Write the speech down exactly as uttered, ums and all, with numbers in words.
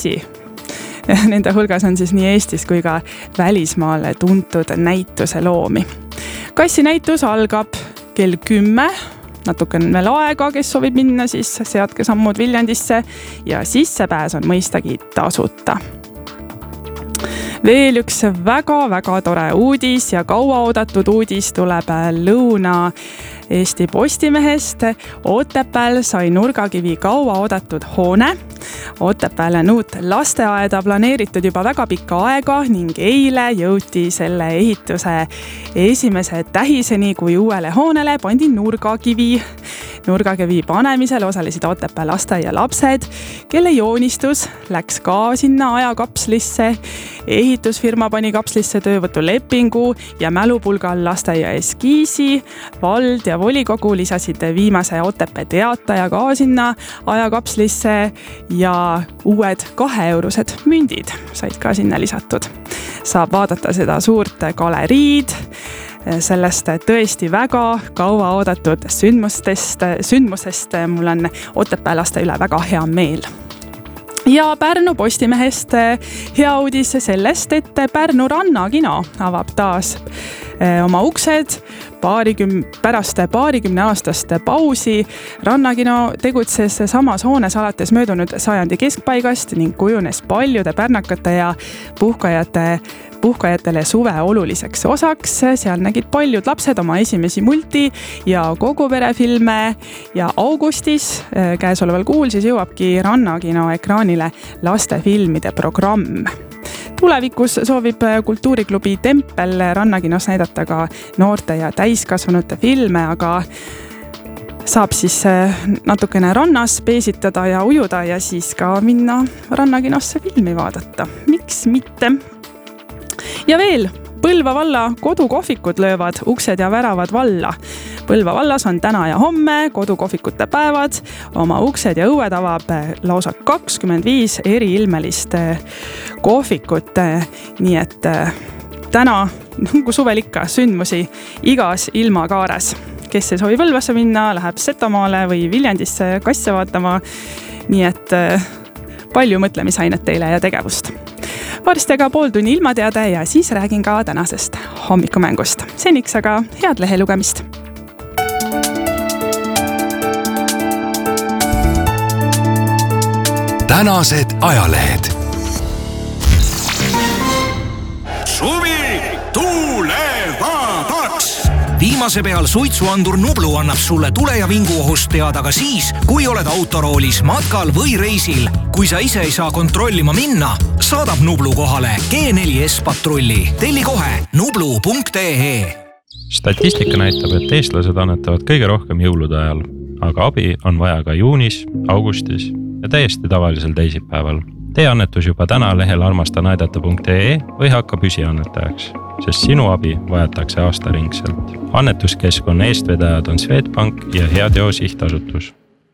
kassi. Nende hulgas on siis nii Eestis kui ka välismaale tuntud näituse loomi. Kassi näitus algab kell kümme, natuke on veel aega, kes soovib minna, siis seadke sammud Viljandisse ja sissepääs on mõistagi tasuta. Veel üks väga-väga tore uudis ja kauaoodatud uudis tuleb Lõuna Eesti Postimehest. Otepääl sai nurgakivi kauaoodatud hoone. Otepääle on uut lasteaeda planeeritud juba väga pikka aega ning eile jõuti selle ehituse esimese tähiseni, kui uuele hoonele pandi nurgakivi. Nurgakivi panemisel osalesid Otepää lasteaia lapsed, kelle joonistus läks ka sinna ajakapslisse. Ehitusfirma pani kapslisse töövõtulepingu ja mälupulgal lasteaia eskiisi. Vald ja volikogu lisasid viimase Otepää teataja ka sinna ajakapslisse ja uued kaheeurused mündid said ka sinna lisatud. Saab vaadata seda suurt galeriid, sellest tõesti väga kaua oodatud sündmustest, sündmusest mul on Otepää laste üle väga hea meel. Ja Pärnu Postimehest hea uudis sellest, et Pärnu rannakino avab taas oma uksed paariküm, pärast paarikümne aastast pausi. Rannakino tegutses samas hoones alates möödunud sajandi keskpaigast ning kujunes paljude pärnakate ja puhkajate puhkajatele suve oluliseks osaks. Seal nägid paljud lapsed oma esimesi multi ja koguperefilme ja augustis käesoleval kuul siis jõuabki Rannakino ekraanile lastefilmide programm. Tulevikus soovib kultuuriklubi Tempel Rannakinos näidata ka noorte ja täiskasvanute filme, aga saab siis natukene rannas peesitada ja ujuda ja siis ka minna Rannakinosse filmi vaadata. Miks mitte? Ja veel, Põlva valla kodukohvikud löövad uksed ja väravad valla. Põlva vallas on täna ja homme kodukohvikute päevad. Oma uksed ja õued avab lausa kakskümmend viis eriilmelist kohvikut. Nii et täna, nagu suvel ikka, sündmusi igas ilmakaares. Kes ei soovi Põlvasse minna, läheb Setomaale või Viljandisse kasse vaatama. Nii et palju mõtlemisainet teile ja tegevust. Varstega pool tunni ilmateade ja siis räägin ka tänasest hommikumängust. Seniks aga head lehe lugemist. Tänased ajalehed. Suvi tulevadaks! Viimase peal suitsuandur Nublu annab sulle tule- ja vinguohust teada ka siis, kui oled autoroolis, matkal või reisil. Kui sa ise ei saa kontrollima minna, saadab Nublu kohale G neli S patrulli. Telli kohe nublu punkt ee. Statistika näitab, et eestlased annetavad kõige rohkem jõulude ajal, aga abi on vaja ka juunis, augustis ja täiesti tavalisel teisipäeval. Tee annetus juba täna lehel armastanaidata punkt ee või hakka püsiannetajaks, sest sinu abi vajatakse aastaringselt. Annetuskeskkonna eestvedajad on Swedbank ja Heateo sihtasutus.